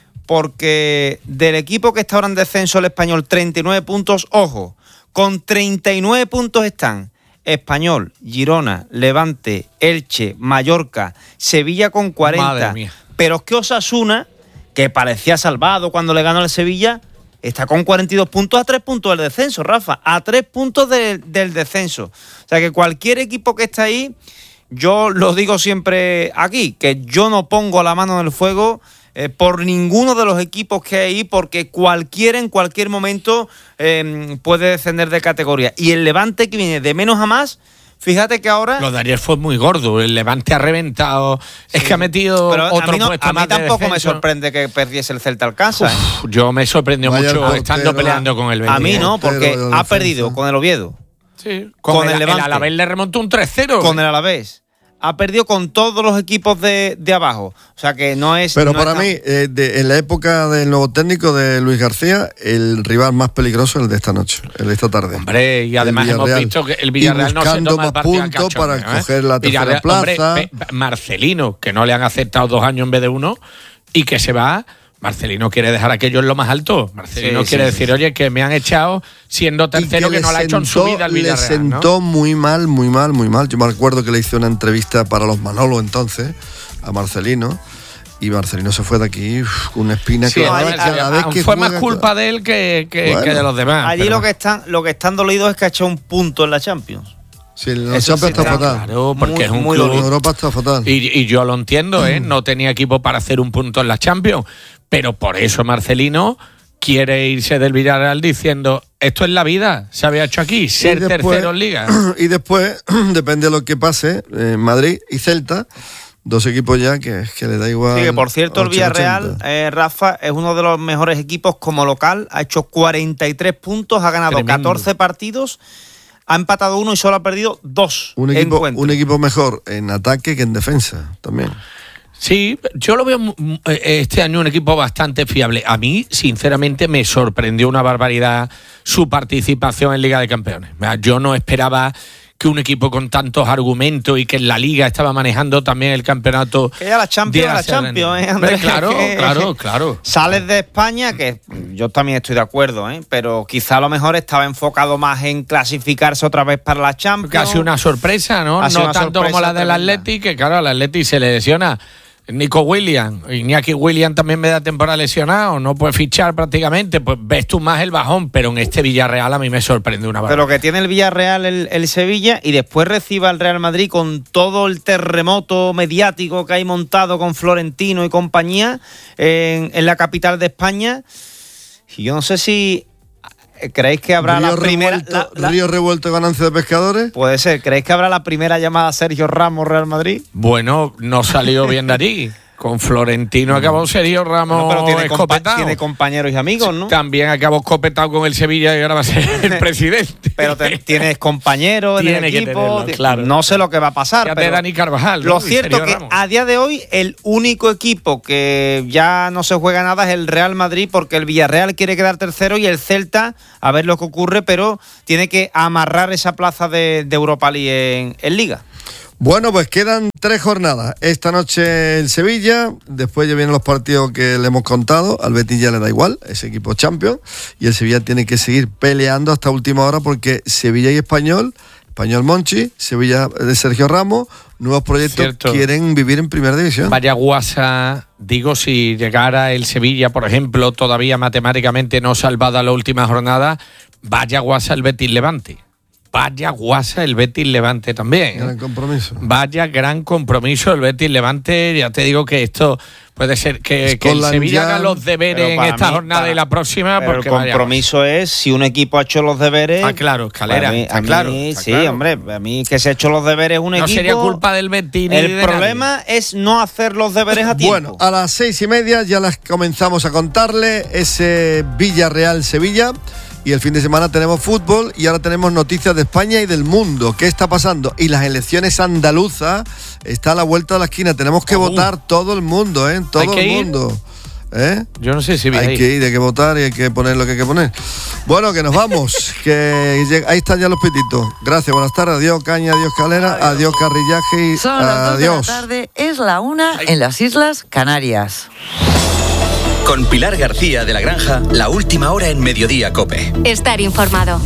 porque del equipo que está ahora en descenso, el Español, treinta y nueve puntos. Ojo, con treinta y nueve puntos están Español, Girona, Levante, Elche, Mallorca, Sevilla con cuarenta. Madre mía. Pero es que Osasuna, que parecía salvado cuando le ganó al Sevilla, está con cuarenta y dos puntos a tres puntos del descenso, Rafa. A tres puntos de, del descenso. O sea que cualquier equipo que está ahí, yo lo digo siempre aquí, que yo no pongo la mano en el fuego eh, por ninguno de los equipos que hay ahí, porque cualquiera en cualquier momento eh, puede descender de categoría. Y el Levante, que viene de menos a más, fíjate que ahora... Lo de ayer fue muy gordo, el Levante ha reventado, sí. Es que ha metido Pero otro a mí, no, puesto a mí más tampoco de me sorprende que perdiese el Celta Alcanza. Uf, ¿eh? Yo me sorprendió Vaya mucho portero, estando peleando con el Betis. A mí no, porque ha perdido con el Oviedo. Sí, con, con el, el Levante. El Alavés le remontó un tres cero. Con el Alavés. Ha perdido con todos los equipos de, de abajo. O sea que no es... Pero no para es mí, eh, de, en la época del nuevo técnico de Luis García, el rival más peligroso es el de esta noche, el de esta tarde. Hombre, y además hemos visto que el Villarreal no se toma el partido al cachón, para ¿eh? coger la tercera plaza. Hombre, Marcelino, que no le han aceptado dos años en vez de uno, y que se va... Marcelino quiere dejar aquello en lo más alto. Marcelino sí, quiere sí, decir, sí. oye, que me han echado siendo tercero, que, que no lo ha hecho en su vida el Villarreal. Le sentó ¿no? muy mal, muy mal, muy mal. Yo me acuerdo que le hice una entrevista para los Manolo entonces, a Marcelino, y Marcelino se fue de aquí con una espina sí, que cada vez, cada vez que fue juega, más culpa de él que, que, bueno, que de los demás. Allí pero... lo que están lo que están dolidos es que ha hecho un punto en la Champions. Sí, la Champions sí está, está fatal. Claro, porque muy, es un muy club. Europa está fatal. Y, y yo lo entiendo, ¿eh? No tenía equipo para hacer un punto en la Champions. Pero por eso Marcelino quiere irse del Villarreal diciendo, esto es la vida, se había hecho aquí, ser después, tercero en Liga. Y después, depende de lo que pase, eh, Madrid y Celta, dos equipos ya que, que le da igual. Sí, que por cierto el Villarreal, eh, Rafa, es uno de los mejores equipos como local, ha hecho cuarenta y tres puntos, ha ganado Tremendo. catorce partidos, ha empatado uno y solo ha perdido dos un equipo, encuentros. Un equipo mejor en ataque que en defensa también. Sí, yo lo veo este año un equipo bastante fiable. A mí, sinceramente, me sorprendió una barbaridad su participación en Liga de Campeones. Yo no esperaba que un equipo con tantos argumentos y que en la Liga estaba manejando también el campeonato. Que ya la Champions, la Champions, ¿eh, Andrés? Claro, que claro, claro. Sales de España, que yo también estoy de acuerdo, ¿eh? Pero quizá a lo mejor estaba enfocado más en clasificarse otra vez para la Champions. Casi una sorpresa, ¿no? No tanto como la del Atleti, que claro, al Atleti se le lesiona Nico Williams, Iñaki Williams también media temporada lesionado, no puede fichar prácticamente, pues ves tú más el bajón, pero en este Villarreal a mí me sorprende una barbaridad. Pero que tiene el Villarreal, el, el Sevilla, y después reciba el Real Madrid con todo el terremoto mediático que hay montado con Florentino y compañía en, en la capital de España. Y yo no sé si... ¿Creéis que habrá Río la primera... Revuelto, la, la, Río Revuelto ganancia de pescadores? Puede ser. ¿Creéis que habrá la primera llamada a Sergio Ramos Real Madrid? Bueno, no salió bien de allí. Con Florentino acabó Sergio Ramos bueno, pero tiene escopetado. Compa- tiene compañeros y amigos, ¿no? También acabó escopetado con el Sevilla y ahora va a ser el presidente. Pero te, tienes compañeros en Tiene el que equipo. tenerlo, claro. No sé lo que va a pasar. Fíjate, pero Dani Carvajal, ¿no? Lo cierto Sergio que Ramos. a día de hoy el único equipo que ya no se juega nada es el Real Madrid, porque el Villarreal quiere quedar tercero y el Celta, a ver lo que ocurre, pero tiene que amarrar esa plaza de, de Europa League en, en Liga. Bueno, pues quedan tres jornadas. Esta noche el Sevilla, después ya vienen los partidos que le hemos contado. Al Betis ya le da igual, es equipo champion. Y el Sevilla tiene que seguir peleando hasta última hora porque Sevilla y Español, Español Monchi, Sevilla de Sergio Ramos, nuevos proyectos, Cierto. Quieren vivir en primera división. Vaya guasa, digo, si llegara el Sevilla, por ejemplo, todavía matemáticamente no salvada la última jornada, vaya guasa el Betis Levante. Vaya guasa el Betis Levante también. Gran compromiso. Vaya gran compromiso el Betis Levante. Ya te digo que esto puede ser que, que el Scotland Sevilla Yard. haga los deberes Pero en para esta mí, jornada para- y la próxima. Pero Porque el vaya compromiso es si un equipo ha hecho los deberes. Ah, claro, Escalera, A mí, está a mí claro, está sí, claro. hombre, a mí que se ha hecho los deberes un No equipo. sería culpa del Betis ni El de problema es no hacer los deberes a tiempo. Bueno, a las seis y media ya las comenzamos a contarle ese Villarreal-Sevilla. Y el fin de semana tenemos fútbol y ahora tenemos noticias de España y del mundo. ¿Qué está pasando? Y las elecciones andaluzas está a la vuelta de la esquina. Tenemos que Uh. votar todo el mundo, ¿eh? Todo ¿Hay que el ir? mundo. ¿Eh? Yo no sé si voy a Hay ir. que ir, hay que votar y hay que poner lo que hay que poner. Bueno, que nos vamos. que llega- Ahí están ya los pititos. Gracias, buenas tardes. Adiós, Caña, adiós, Calera, adiós, Carrillaje y Son las dos de la adiós. tarde, es la una en las Islas Canarias. Con Pilar García de la Granja, la última hora en Mediodía COPE. Estar informado.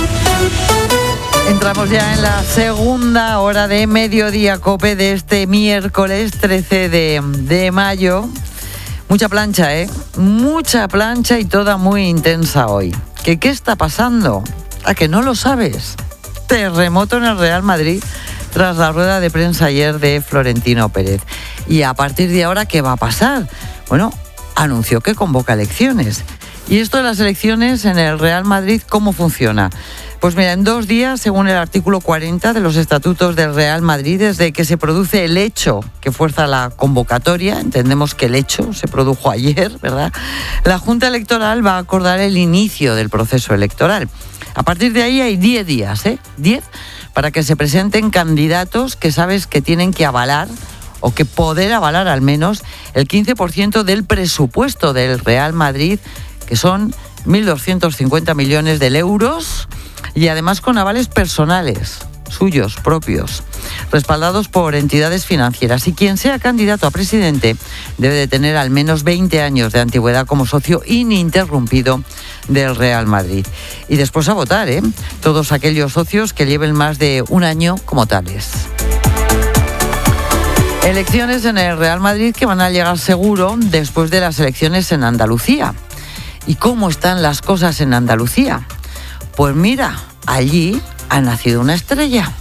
Entramos ya en la segunda hora de Mediodía COPE de este miércoles trece de, de mayo. Mucha plancha, ¿eh? Mucha plancha y toda muy intensa hoy. ¿Qué, qué está pasando? ¿A que no lo sabes? Terremoto en el Real Madrid tras la rueda de prensa ayer de Florentino Pérez. Y a partir de ahora, ¿qué va a pasar? Bueno, anunció que convoca elecciones. ¿Y esto de las elecciones en el Real Madrid cómo funciona? Pues mira, en dos días, según el artículo cuarenta de los estatutos del Real Madrid, desde que se produce el hecho que fuerza la convocatoria, entendemos que el hecho se produjo ayer, ¿verdad? La Junta Electoral va a acordar el inicio del proceso electoral. A partir de ahí hay diez días, ¿eh? diez para que se presenten candidatos que sabes que tienen que avalar o que poder avalar al menos el quince por ciento del presupuesto del Real Madrid, que son mil doscientos cincuenta millones de euros, y además con avales personales, suyos, propios, respaldados por entidades financieras. Y quien sea candidato a presidente debe de tener al menos veinte años de antigüedad como socio ininterrumpido del Real Madrid. Y después a votar, ¿eh? Todos aquellos socios que lleven más de un año como tales. Elecciones en el Real Madrid que van a llegar seguro después de las elecciones en Andalucía. ¿Y cómo están las cosas en Andalucía? Pues mira, allí ha nacido una estrella.